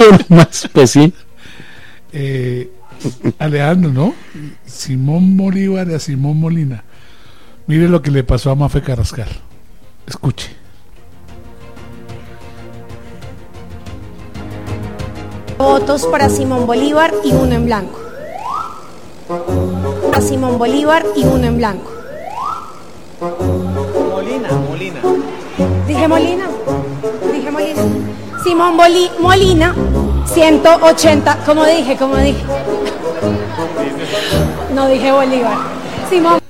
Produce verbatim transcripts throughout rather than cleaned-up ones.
nomás, pues sí. Eh, Alejandro, ¿no? Simón Bolívar y a Simón Molina. Mire lo que le pasó a Mafe Carrascal. Escuche. Votos para Simón Bolívar y uno en blanco. Para Simón Bolívar y uno en blanco. Molina, Molina. Dije Molina. Dije Molina. Simón Boli Molina, ciento ochenta. Como dije, como dije. No dije Bolívar. Simón.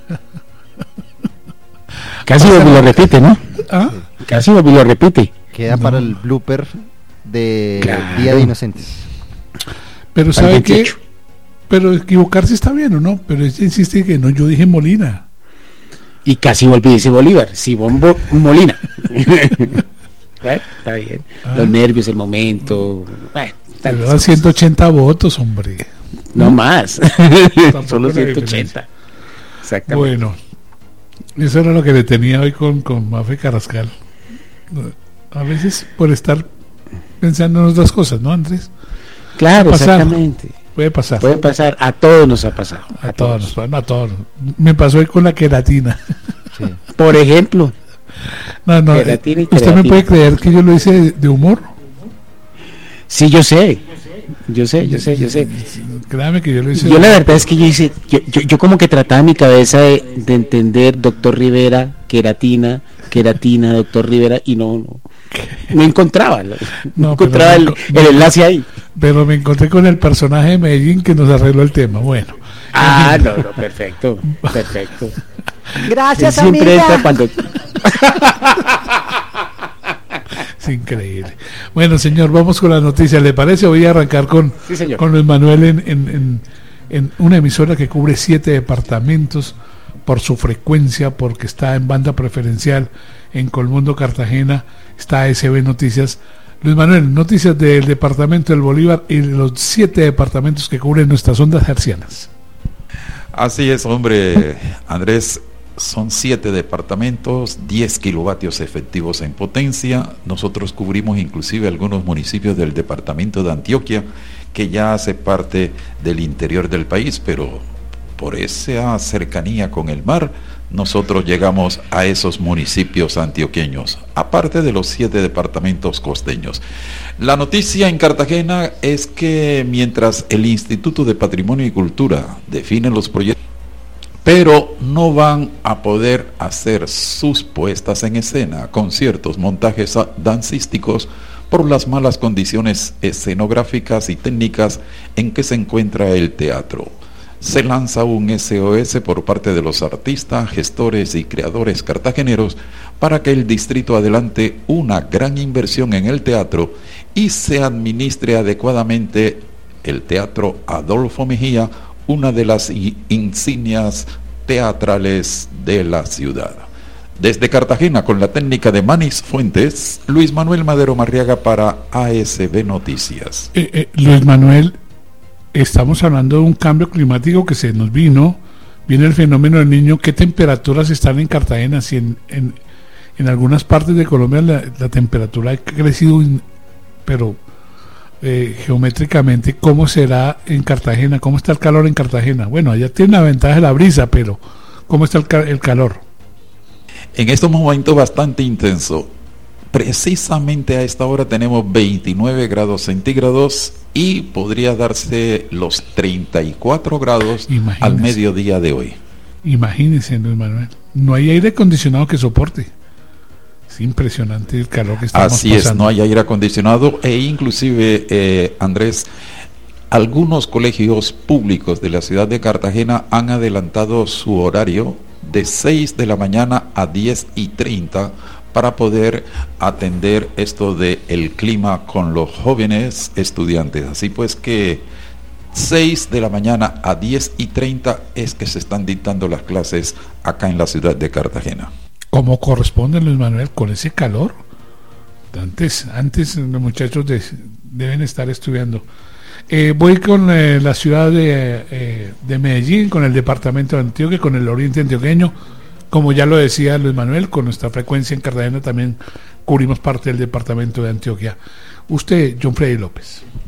Casi lo, lo repite, ¿no? ¿Ah? Casi lo, lo repite. Queda No. para el blooper de Claro. Día de Inocentes. Pero Para el ¿sabe qué? veintiocho. Pero equivocarse está bien, ¿o no? Pero ella insiste que no, yo dije Molina. Y casi volví a decir Bolívar, Simón Bo- Molina. Bueno, está bien. Ah. Los nervios, el momento. Bueno, tal Pero vez da cosas. ciento ochenta votos, hombre. No más. Solo la ciento ochenta. diferencia. Exactamente. Bueno, eso era lo que le tenía hoy con, con Mafe Carrascal. A veces por estar pensando en otras cosas, ¿no, Andrés? Claro, pasar. exactamente. Puede pasar. Puede pasar, a todos nos ha pasado. A todos, bueno, a todos. Me pasó hoy con la queratina. Sí. Por ejemplo, No, no, Queratina y eh, ¿usted me queratina. puede creer que yo lo hice de, de humor? sí, yo sé. Yo sé, yo sé, yo sé. Créame que yo lo hice Yo de la humor. verdad es que yo hice, yo, yo, yo como que trataba en mi cabeza de, de entender doctor Rivera, queratina, queratina, doctor Rivera, y no, no, no encontraba, no, No, encontraba pero el, no- el enlace ahí. Pero me encontré con el personaje de Medellín que nos arregló el tema. Bueno, Ah, no, no, perfecto, perfecto. Gracias, Él siempre amiga. entra cuando... es increíble. Bueno, señor, vamos con las noticias. ¿Le parece? Voy a arrancar con, Sí, señor. con Luis Manuel en, en, en, en una emisora que cubre siete departamentos por su frecuencia, porque está en banda preferencial en Colmundo, Cartagena. Está A S B Noticias. Luis Manuel, noticias del departamento del Bolívar y de los siete departamentos que cubren nuestras ondas hercianas. Así es, hombre, Andrés, son siete departamentos, diez kilovatios efectivos en potencia. Nosotros cubrimos inclusive algunos municipios del departamento de Antioquia, que ya hace parte del interior del país, pero por esa cercanía con el mar, nosotros llegamos a esos municipios antioqueños, aparte de los siete departamentos costeños. La noticia en Cartagena es que mientras el Instituto de Patrimonio y Cultura define los proyectos, pero no van a poder hacer sus puestas en escena, conciertos, montajes dancísticos, por las malas condiciones escenográficas y técnicas en que se encuentra el teatro. Se lanza un S O S por parte de los artistas, gestores y creadores cartageneros para que el distrito adelante una gran inversión en el teatro y se administre adecuadamente el Teatro Adolfo Mejía, una de las insignias teatrales de la ciudad. Desde Cartagena, con la técnica de Manis Fuentes, Luis Manuel Madero Marriaga para A S B Noticias. Eh, eh, Luis Manuel, estamos hablando de un cambio climático que se nos vino, viene el fenómeno del Niño. ¿Qué temperaturas están en Cartagena? Si en, en, en algunas partes de Colombia la, la temperatura ha crecido, pero eh, geométricamente, ¿cómo será en Cartagena? ¿Cómo está el calor en Cartagena? Bueno, allá tiene la ventaja de la brisa, pero ¿cómo está el, ca el calor? En estos momentos bastante intenso. Precisamente a esta hora tenemos veintinueve grados centígrados y podría darse los treinta y cuatro grados Imagínese. al mediodía de hoy. Imagínense, Luis Manuel, no hay aire acondicionado que soporte. Es impresionante el calor que estamos Así pasando. es, no hay aire acondicionado e inclusive, eh, Andrés, algunos colegios públicos de la ciudad de Cartagena han adelantado su horario de seis de la mañana a diez y treinta para poder atender esto de el clima con los jóvenes estudiantes. Así pues que seis de la mañana a diez y treinta es que se están dictando las clases acá en la ciudad de Cartagena. Como corresponde, Luis Manuel, con ese calor. Antes, antes los muchachos de, deben estar estudiando. Eh, voy con eh, la ciudad de, eh, de Medellín, con el departamento de Antioquia, con el oriente antioqueño. Como ya lo decía Luis Manuel, con nuestra frecuencia en Cartagena también cubrimos parte del departamento de Antioquia. Usted, John Freddy López.